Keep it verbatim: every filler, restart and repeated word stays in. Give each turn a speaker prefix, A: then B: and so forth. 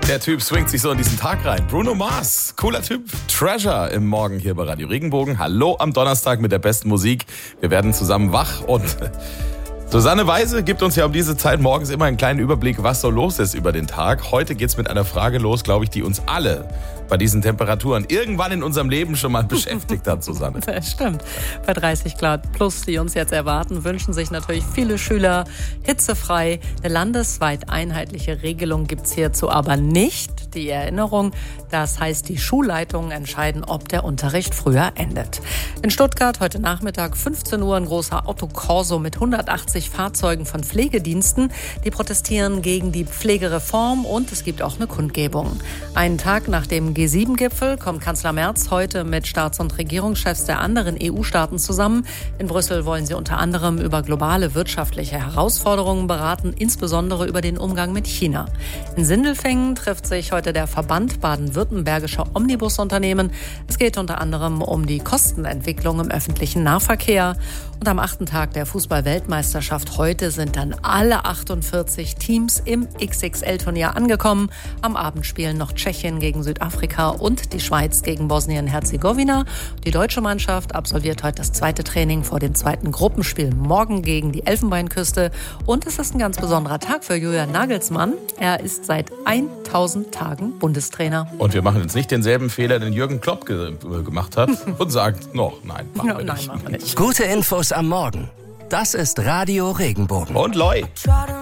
A: Der Typ swingt sich so in diesen Tag rein. Bruno Mars, cooler Typ. Treasure im Morgen hier bei Radio Regenbogen. Hallo am Donnerstag mit der besten Musik. Wir werden zusammen wach und Susanne Weise gibt uns ja um diese Zeit morgens immer einen kleinen Überblick, was so los ist über den Tag. Heute geht's mit einer Frage los, glaube ich, die uns alle bei diesen Temperaturen irgendwann in unserem Leben schon mal beschäftigt hat, Susanne.
B: Das stimmt. Bei dreißig Grad plus, die uns jetzt erwarten, wünschen sich natürlich viele Schüler hitzefrei. Eine landesweit einheitliche Regelung gibt's hierzu aber nicht. Die Erinnerung, das heißt, die Schulleitungen entscheiden, ob der Unterricht früher endet. In Stuttgart heute Nachmittag fünfzehn Uhr ein großer Autokorso mit hundertachtzig Fahrzeugen von Pflegediensten. Die protestieren gegen die Pflegereform und es gibt auch eine Kundgebung. Einen Tag nach dem G sieben Gipfel kommt Kanzler Merz heute mit Staats- und Regierungschefs der anderen E U-Staaten zusammen. In Brüssel wollen sie unter anderem über globale wirtschaftliche Herausforderungen beraten, insbesondere über den Umgang mit China. In Sindelfingen trifft sich heute der Verband baden-württembergischer Omnibusunternehmen. Es geht unter anderem um die Kostenentwicklung im öffentlichen Nahverkehr. Und am achten Tag der Fußball-Weltmeisterschaft heute sind dann alle achtundvierzig Teams im X X L-Turnier angekommen. Am Abend spielen noch Tschechien gegen Südafrika und die Schweiz gegen Bosnien-Herzegowina. Die deutsche Mannschaft absolviert heute das zweite Training vor dem zweiten Gruppenspiel morgen gegen die Elfenbeinküste. Und es ist ein ganz besonderer Tag für Julian Nagelsmann. Er ist seit tausend Tagen Bundestrainer.
A: Und wir machen jetzt nicht denselben Fehler, den Jürgen Klopp ge- gemacht hat und sagt noch, nein, machen wir
B: Nein,
A: nicht.
B: machen wir nicht.
C: Gute Infos am Morgen. Das ist Radio Regenbogen.
A: Und Loi.